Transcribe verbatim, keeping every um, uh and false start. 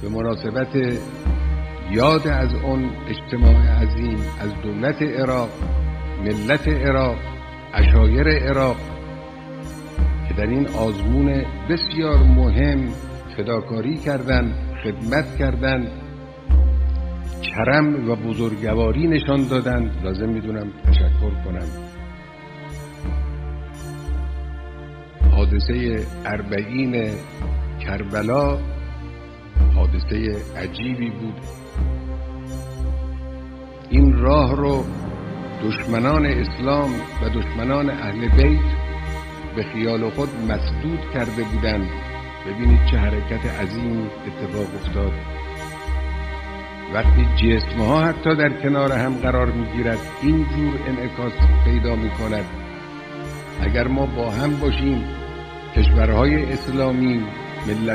به مناسبت یاد از اون اجتماع عظیم از دولت عراق، ملت عراق، عشایر عراق که در این آزمون بسیار مهم فداکاری کردند، خدمت کردند، کرم و بزرگواری نشان دادند، لازم میدونم تشکر کنم. حادثه اربعین کربلا حادثه عجیبی بود. این راه رو دشمنان اسلام و دشمنان اهل بیت به خیال خود مسدود کرده بودند. ببینید چه حرکت عظیمی اتفاق افتاد. وقتی جسمها حتی در کنار هم قرار میگیرد اینجور انعکاس پیدا میکند. اگر ما با هم باشیم، کشورهای اسلامی، ملت